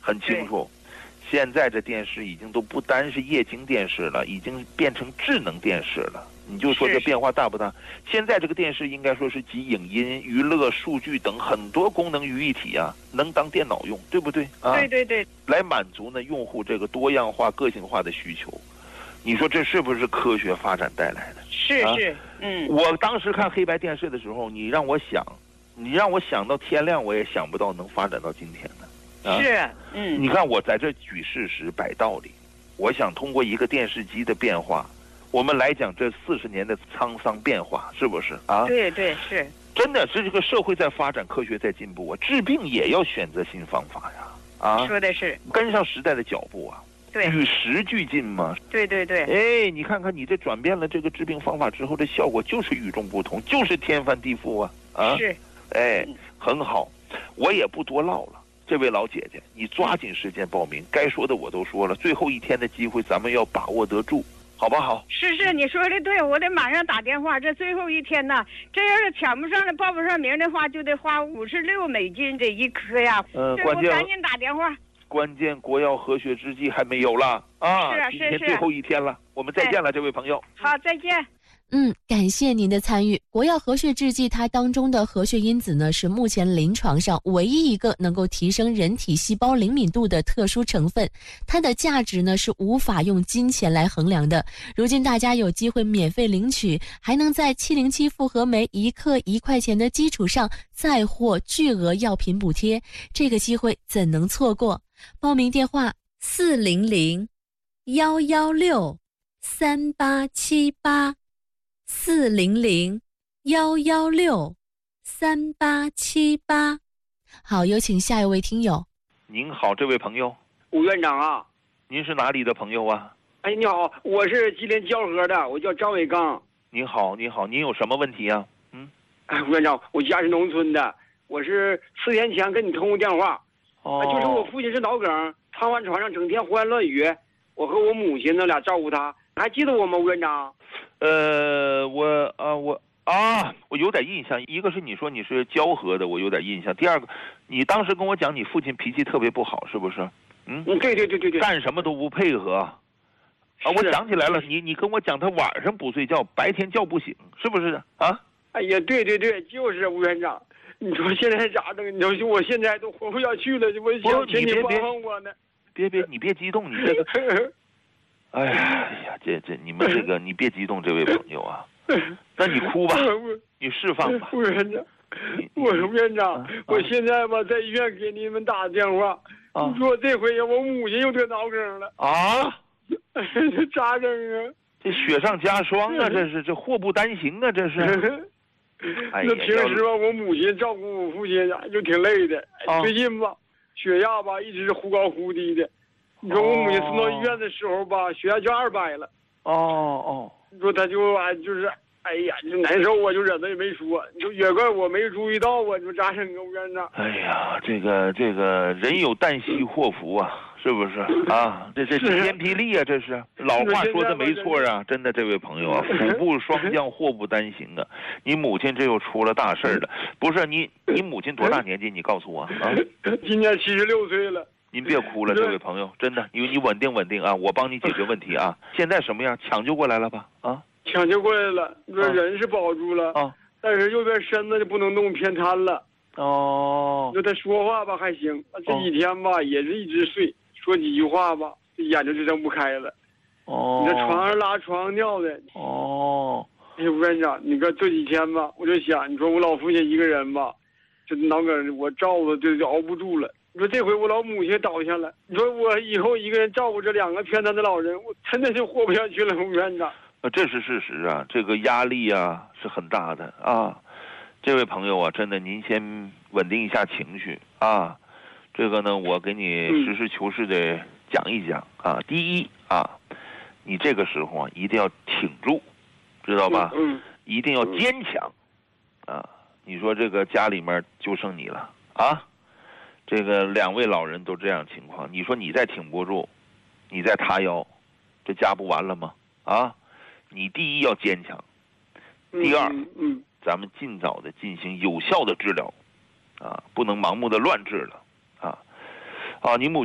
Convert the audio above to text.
很清楚。现在这电视已经都不单是液晶电视了，已经变成智能电视了。你就说这变化大不大？现在这个电视应该说是集影音、娱乐、数据等很多功能于一体啊，能当电脑用，对不对啊？ 对对对， 来满足呢用户这个多样化、个性化的需求。你说这是不是科学发展带来的？ 是， 我当时看黑白电视的时候，你让我想到天亮，我也想不到能发展到今天的。 是， 你看我在这举事实摆道理，我想通过一个电视机的变化，我们来讲这40年的沧桑变化，是不是啊？ 对对是， 真的是这个社会在发展，科学在进步啊，治病也要选择新方法呀，啊， 说的是跟上时代的脚步啊， 对， 与时俱进嘛。 对对对， 哎，你看看你这转变了这个治病方法之后，这效果就是与众不同，就是天翻地覆啊，啊， 是， 哎，很好，我也不多唠了。这位老姐姐，你抓紧时间报名，该说的我都说了，最后一天的机会咱们要把握得住，好不好？ 是，你说的对，我得马上打电话，这最后一天呢，这要是抢不上了、报不上名的话，就得花56美金这一颗呀。 关键我赶紧打电话。 关键国药和血之剂还没有了啊！ 是， 今天最后一天了，我们再见了，这位朋友。 好，再见。 感谢您的参与。国药和血制剂它当中的和血因子呢，是目前临床上唯一一个能够提升人体细胞灵敏度的特殊成分，它的价值呢是无法用金钱来衡量的。如今大家有机会免费领取，还能在707复合酶1克1块钱的基础上再获巨额药品补贴，这个机会怎能错过？报名电话400-116-3878。400-116-3878。好，有请下一位听友。 您好，这位朋友。 吴院长啊。 您是哪里的朋友啊？ 哎，你好，我是吉林蛟河的，我叫张伟刚。 您好，您有什么问题啊？ 吴院长，我家是农村的，我是4天前跟你通过电话。就是我父亲是脑梗，瘫痪床上，整天胡言乱语，我和我母亲那俩照顾他，还记得我吗，吴院长？ 我有点印象。一个是你说你是蛟河的，我有点印象。第二个，你当时跟我讲你父亲脾气特别不好，是不是？ 对， 干什么都不配合。啊，我想起来了，你跟我讲他晚上不睡觉，白天叫不醒，是不是啊？ 哎呀，对，就是吴院长。你说现在咋整？你说我现在都活不下去了，我想请你帮帮我呢。 你别激动，你这个。哎呀，这你们这个，你别激动，这位朋友啊。那你哭吧，你释放吧。 吴院长，吴院长，我现在吧在医院给你们打电话，你说这回我母亲又得脑梗了啊， 这咋整啊？ 这雪上加霜啊，这祸不单行啊，这是。 那平时吧，我母亲照顾我父亲就挺累的，最近吧，血压吧一直忽高忽低的。你说我母亲送到医院的时候吧，血压就200了。你说他就是哎呀，就难受，我就忍着也没说。你说也怪我没注意到啊，你说咋整啊，吴院长？ 哎呀，这个人有旦夕祸福啊，是不是啊？这天霹雳啊，这是老话说的没错啊，真的，这位朋友啊，福不双降，祸不单行啊。你母亲这又出了大事了，不是你母亲多大年纪？你告诉我啊。 今年76岁了。 您别哭了，这位朋友，真的，你稳定啊，我帮你解决问题啊。现在什么样？抢救过来了吧？啊？ 抢救过来了，你说人是保住了但是右边身子就不能动，偏瘫了。你说他说话吧还行，这几天吧也是一直睡，说几句话吧，这眼睛就睁不开了。你在床上拉床上尿的。哎呀，吴院长，你看这几天吧，我就想，你说我老父亲一个人吧，这脑梗我照顾就熬不住了。你说这回我老母亲倒下了，你说我以后一个人照顾这2个偏瘫的老人，我真的就活不下去了，吴院长。 这是事实啊，这个压力啊是很大的啊。这位朋友啊，真的您先稳定一下情绪啊。这个呢，我给你实事求是的讲一讲啊。第一啊，你这个时候啊一定要挺住，知道吧？一定要坚强啊。你说这个家里面就剩你了啊。这个2位老人都这样情况，你说你再挺不住，你再塌腰，这家不完了吗？啊，你第一要坚强，第二，咱们尽早的进行有效的治疗，啊，不能盲目的乱治了，啊，你母